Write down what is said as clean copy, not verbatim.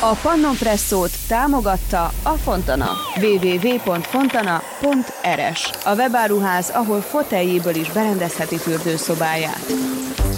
A Pannonpresszót támogatta a Fontana. www.fontana.rs, a webáruház, ahol foteljéből is berendezheti fürdőszobáját.